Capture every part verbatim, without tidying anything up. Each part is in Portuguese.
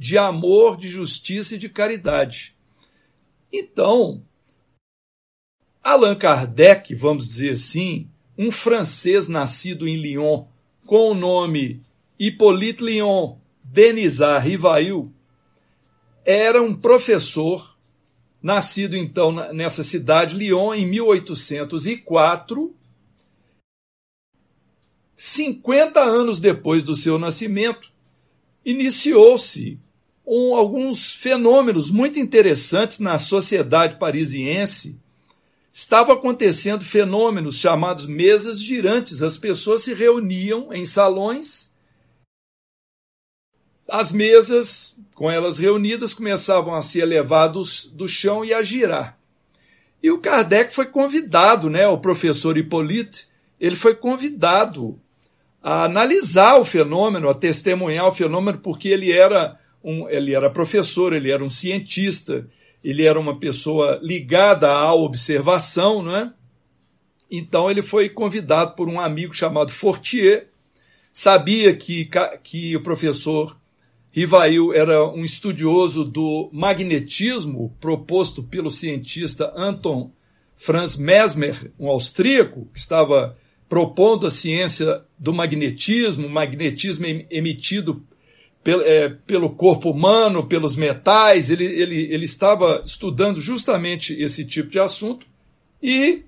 de amor, de justiça e de caridade. Então, Allan Kardec, vamos dizer assim, um francês nascido em Lyon, com o nome Hippolyte Léon Denisard Rivail, era um professor, nascido então nessa cidade, Lyon, em mil oitocentos e quatro, cinquenta anos depois do seu nascimento, iniciou-se um, alguns fenômenos muito interessantes na sociedade parisiense. Estavam acontecendo fenômenos chamados mesas girantes. As pessoas se reuniam em salões, as mesas, com elas reunidas, começavam a se elevar do, do chão e a girar. E o Kardec foi convidado, né, o professor Hippolyte, ele foi convidado a analisar o fenômeno, a testemunhar o fenômeno, porque ele era, um, ele era professor, ele era um cientista, ele era uma pessoa ligada à observação, não é? Então ele foi convidado por um amigo chamado Fortier, sabia que, que o professor Rivail era um estudioso do magnetismo proposto pelo cientista Anton Franz Mesmer, um austríaco, que estava propondo a ciência do magnetismo, magnetismo emitido pelo, é, pelo corpo humano, pelos metais. Ele, ele, ele estava estudando justamente esse tipo de assunto e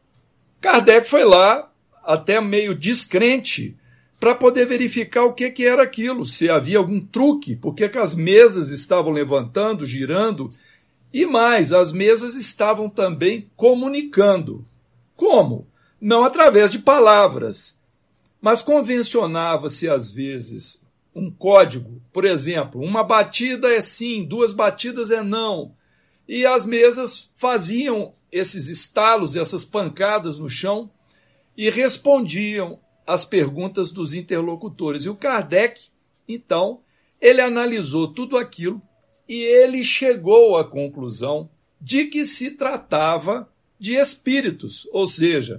Kardec foi lá, até meio descrente, para poder verificar o que, que era aquilo, se havia algum truque, porque que as mesas estavam levantando, girando, e mais, as mesas estavam também comunicando. Como? Não através de palavras, mas convencionava-se às vezes um código. Por exemplo, uma batida é sim, duas batidas é não. E as mesas faziam esses estalos, essas pancadas no chão e respondiam às perguntas dos interlocutores. E o Kardec, então, ele analisou tudo aquilo e ele chegou à conclusão de que se tratava de espíritos, ou seja,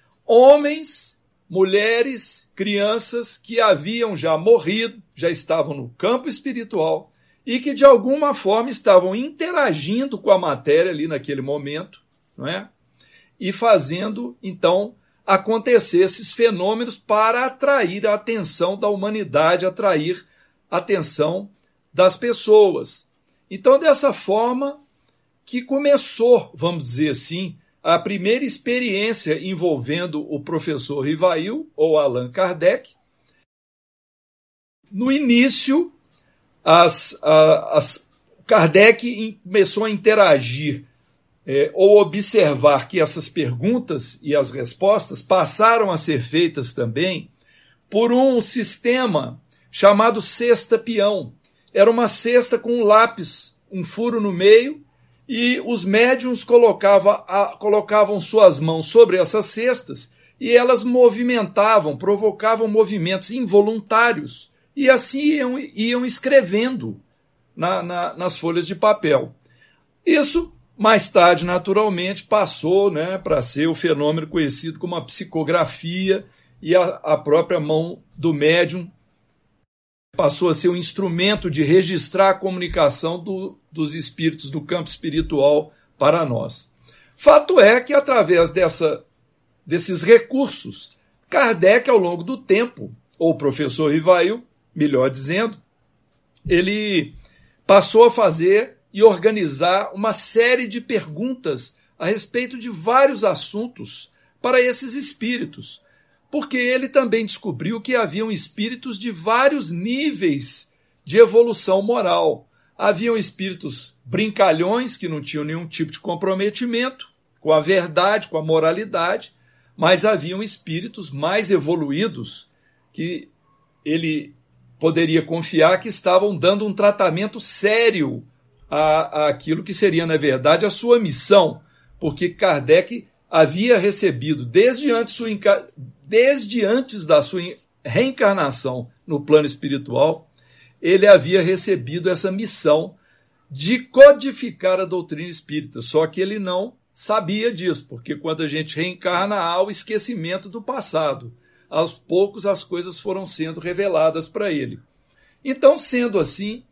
homens, mulheres, crianças que haviam já morrido, já estavam no campo espiritual e que de alguma forma estavam interagindo com a matéria ali naquele momento, não é? E fazendo, então, acontecer esses fenômenos para atrair a atenção da humanidade, atrair a atenção das pessoas. Então, dessa forma que começou, vamos dizer assim, a primeira experiência envolvendo o professor Rivail, ou Allan Kardec. No início, as, as, Kardec começou a interagir é, ou observar que essas perguntas e as respostas passaram a ser feitas também por um sistema chamado cesta-peão. Era uma cesta com um lápis, um furo no meio, e os médiuns colocavam, a, colocavam suas mãos sobre essas cestas e elas movimentavam, provocavam movimentos involuntários e assim iam, iam escrevendo na, na, nas folhas de papel. Isso, mais tarde, naturalmente, passou, né, para ser o fenômeno conhecido como a psicografia, e a, a própria mão do médium passou a ser um instrumento de registrar a comunicação do, dos espíritos do campo espiritual para nós. Fato é que, através dessa, desses recursos, Kardec, ao longo do tempo, ou o professor Rivail, melhor dizendo, ele passou a fazer e organizar uma série de perguntas a respeito de vários assuntos para esses espíritos, porque ele também descobriu que haviam espíritos de vários níveis de evolução moral. Haviam espíritos brincalhões que não tinham nenhum tipo de comprometimento com a verdade, com a moralidade, mas haviam espíritos mais evoluídos que ele poderia confiar que estavam dando um tratamento sério a, a aquilo que seria, na verdade, a sua missão, porque Kardec havia recebido, desde antes, sua, desde antes da sua reencarnação no plano espiritual, ele havia recebido essa missão de codificar a doutrina espírita, só que ele não sabia disso, porque quando a gente reencarna há o esquecimento do passado. Aos poucos as coisas foram sendo reveladas para ele. Então, sendo assim,